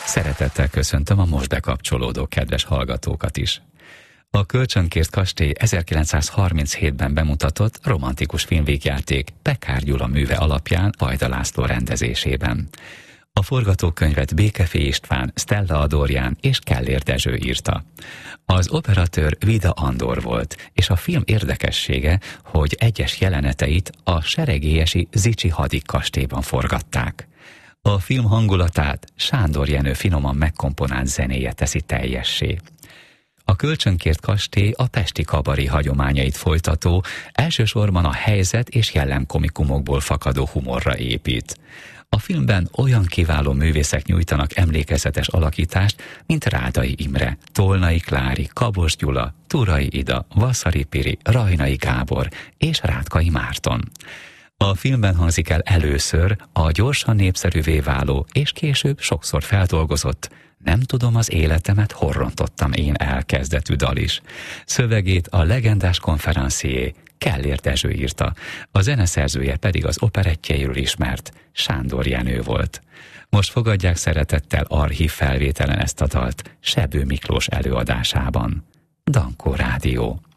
Szeretettel köszöntöm a most bekapcsolódó kedves hallgatókat is. A Kölcsönkért kastély 1937-ben bemutatott romantikus filmvégjáték Pekár Gyula műve alapján Vajda László rendezésében. A forgatókönyvet Békefé István, Stella Adorján és Kellér Dezső írta. Az operatőr Vida Andor volt, és a film érdekessége, hogy egyes jeleneteit a seregélyesi Zichy hadikkastélyban forgatták. A film hangulatát Sándor Jenő finoman megkomponált zenéje teszi teljessé. A Kölcsönkért kastély a pesti kabari hagyományait folytató, elsősorban a helyzet és jellemkomikumokból fakadó humorra épít. A filmben olyan kiváló művészek nyújtanak emlékezetes alakítást, mint Rádai Imre, Tolnai Klári, Kabos Gyula, Turai Ida, Vaszari Piri, Rajnai Gábor és Rátkai Márton. A filmben hangzik el először a gyorsan népszerűvé váló és később sokszor feldolgozott Nem tudom az életemet, hol rontottam én el kezdetű dal is. Szövegét a legendás konferencié Kellér Dezső írta, a zeneszerzője pedig az operettjeiről ismert Sándor Jenő volt. Most fogadják szeretettel archív felvételen ezt a dalt Sebő Miklós előadásában. Dankó Rádió.